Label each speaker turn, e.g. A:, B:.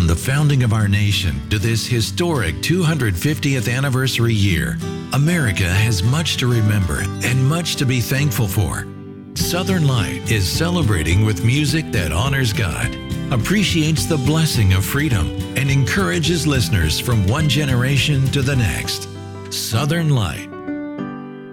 A: the founding of our nation to this historic 250th anniversary year, America has much to remember and much to be thankful for. Southern Light is celebrating with music that honors God, appreciates the blessing of freedom, and encourages listeners from one generation to the next. Southern Light